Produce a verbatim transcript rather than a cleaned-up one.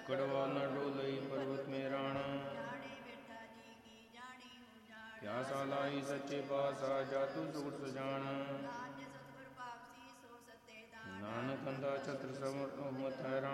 ਕੜਵਾ ਨ ਡੋਲਈ ਪਰਵਤ ਮੇ ਰਾਣਾ। ਕਿਆ ਸਾਲਾਈ ਸੱਚੇ ਪਾਤਸ਼ਾਹ ਜਾਤੂ ਸੁਖ ਸੁਜਾਨ।